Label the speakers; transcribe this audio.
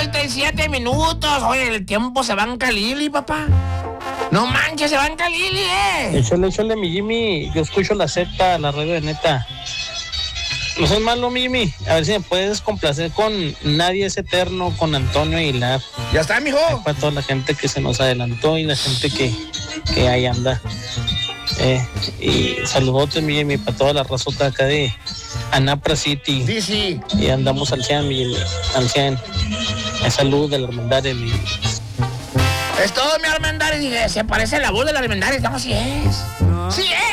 Speaker 1: 7 minutos. Oye, el tiempo se va en Calili, papá. No manches, se va en Calili,
Speaker 2: Échale, mi Jimmy. Yo escucho la Z, la radio de neta. No seas malo, mi Jimmy. A ver si me puedes complacer con Nadie es Eterno, con Antonio Aguilar.
Speaker 1: Ya está, mijo.
Speaker 2: Para toda la gente que se nos adelantó y la gente que ahí anda. Y saludotes, mi Jimmy, para toda la razota acá de Anapra City.
Speaker 1: Sí, sí.
Speaker 2: Y andamos al 100, mi Jimmy, al 100. Salud de la hermandad, mi Jimmy.
Speaker 1: Es todo, mi Armendáriz. Dije, se parece a la voz de la Armendáriz. No, sí es. Sí es.